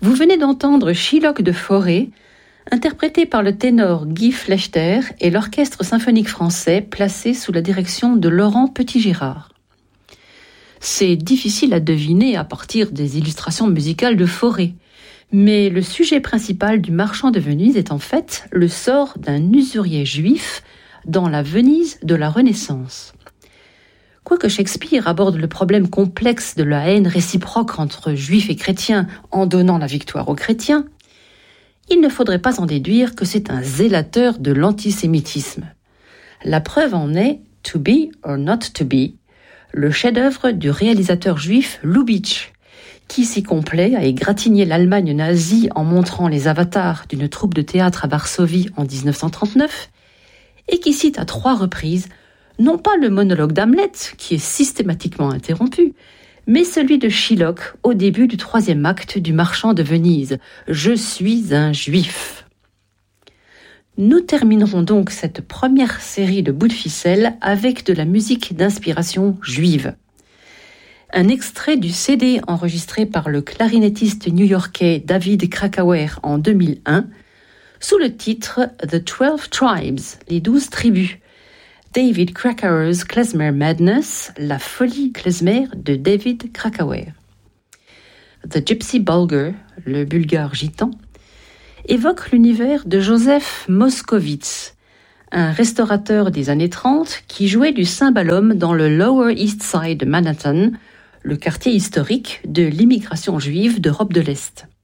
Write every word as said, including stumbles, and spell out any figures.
Vous venez d'entendre Shylock de Forêt, interprété par le ténor Guy Flechter et l'Orchestre symphonique français placé sous la direction de Laurent Petit-Girard. C'est difficile à deviner à partir des illustrations musicales de Forêt, mais le sujet principal du Marchand de Venise est en fait le sort d'un usurier juif dans la Venise de la Renaissance. Quoique Shakespeare aborde le problème complexe de la haine réciproque entre juifs et chrétiens en donnant la victoire aux chrétiens, il ne faudrait pas en déduire que c'est un zélateur de l'antisémitisme. La preuve en est To Be or Not To Be, le chef-d'œuvre du réalisateur juif Lubitsch, qui s'y complaît à égratigner l'Allemagne nazie en montrant les avatars d'une troupe de théâtre à Varsovie en dix-neuf cent trente-neuf, et qui cite à trois reprises non pas le monologue d'Hamlet, qui est systématiquement interrompu, mais celui de Shylock au début du troisième acte du Marchand de Venise. « Je suis un juif ». Nous terminerons donc cette première série de bouts de ficelle avec de la musique d'inspiration juive. Un extrait du C D enregistré par le clarinettiste new-yorkais David Krakauer en deux mille un, sous le titre « The Twelve Tribes », les douze tribus. David Krakauer's Klezmer Madness, la folie klezmer de David Krakauer. The Gypsy Bulgar, le bulgare gitan, évoque l'univers de Joseph Moskowitz, un restaurateur des années trente qui jouait du cymbalum dans le Lower East Side de Manhattan, le quartier historique de l'immigration juive d'Europe de l'Est.